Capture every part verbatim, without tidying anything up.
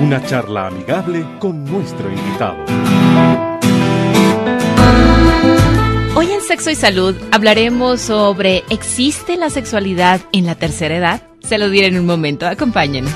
Una charla amigable con nuestro invitado. Hoy en Sexo y Salud hablaremos sobre ¿existe la sexualidad en la tercera edad? Se lo diré en un momento, acompáñenos.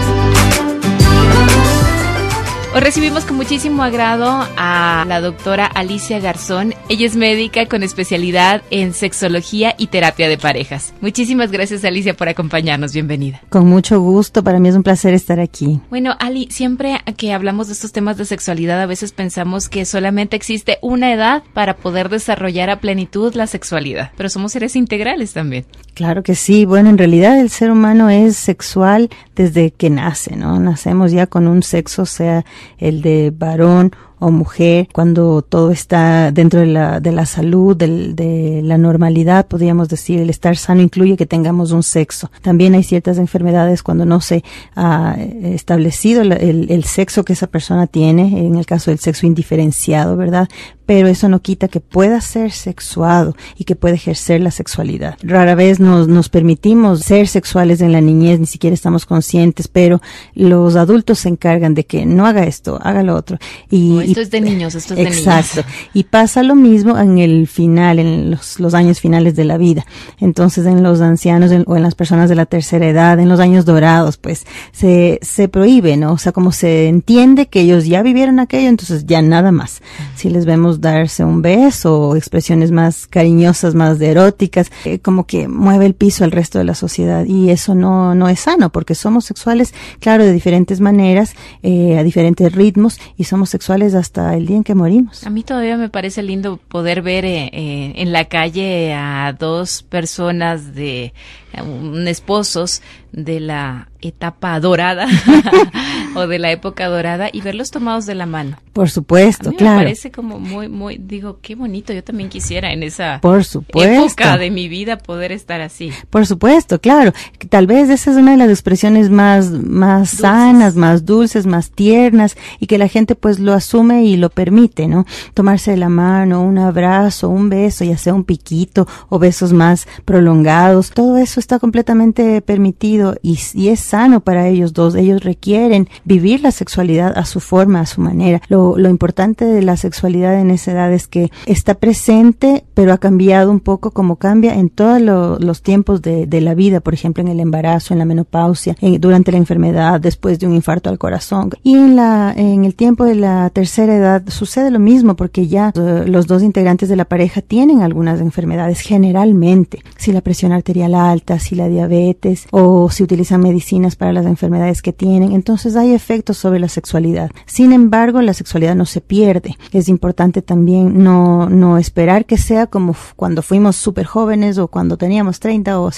Hoy recibimos con muchísimo agrado a la doctora Alicia Garzón. Ella es médica con especialidad en sexología y terapia de parejas. Muchísimas gracias, Alicia, por acompañarnos. Bienvenida. Con mucho gusto, para mí es un placer estar aquí. Bueno, Ali, siempre que hablamos de estos temas de sexualidad, a veces pensamos que solamente existe una edad para poder desarrollar a plenitud la sexualidad, pero somos seres integrales también. Claro que sí. Bueno, en realidad el ser humano es sexual desde que nace, ¿no? Nacemos ya con un sexo, sea el de varón o mujer, cuando todo está dentro de la, de la salud, del, de la normalidad, podríamos decir. El estar sano incluye que tengamos un sexo. También hay ciertas enfermedades cuando no se ha establecido el, el, el sexo que esa persona tiene, en el caso del sexo indiferenciado, ¿verdad? Pero eso no quita que pueda ser sexuado y que pueda ejercer la sexualidad. Rara vez nos, nos permitimos ser sexuales en la niñez, ni siquiera estamos conscientes, pero los adultos se encargan de que no haga esto, haga lo otro. Y, oh, esto es de niños, esto es de niños. Exacto. Y pasa lo mismo en el final, en los, los años finales de la vida. Entonces, en los ancianos en, o en las personas de la tercera edad, en los años dorados, pues, se, se prohíbe, ¿no? O sea, como se entiende que ellos ya vivieron aquello, entonces ya nada más. Si les vemos darse un beso o expresiones más cariñosas, más eróticas, eh, como que mueve el piso al resto de la sociedad, y eso no no es sano, porque somos sexuales, claro, de diferentes maneras, eh, a diferentes ritmos, y somos sexuales hasta el día en que morimos. A mí todavía me parece lindo poder ver eh, eh, en la calle a dos personas de un esposos de la etapa dorada o de la época dorada y verlos tomados de la mano. Por supuesto, a mí claro. Me parece como muy, muy, digo, qué bonito. Yo también quisiera en esa Por supuesto. época de mi vida poder estar así. Por supuesto, claro. Tal vez esa es una de las expresiones más, más dulces. sanas, más dulces, más tiernas, y que la gente pues lo asume y lo permite, ¿no? Tomarse de la mano, un abrazo, un beso, ya sea un piquito o besos más prolongados. Todo eso está completamente permitido y, y es sano para ellos dos. Ellos requieren vivir la sexualidad a su forma, a su manera. Lo, lo importante de la sexualidad en esa edad es que está presente, pero ha cambiado un poco como cambia en todos lo, los tiempos de, de la vida, por ejemplo, en el embarazo, en la menopausia, en, durante la enfermedad, después de un infarto al corazón. Y en la en el tiempo de la tercera edad sucede lo mismo, porque ya uh, los dos integrantes de la pareja tienen algunas enfermedades generalmente. Si la presión arterial alta, si la diabetes, o si utilizan medicinas para las enfermedades que tienen, entonces hay efectos sobre la sexualidad. Sin embargo, la sexualidad no se pierde. Es importante también no no esperar que sea como cuando fuimos súper jóvenes o cuando teníamos treinta o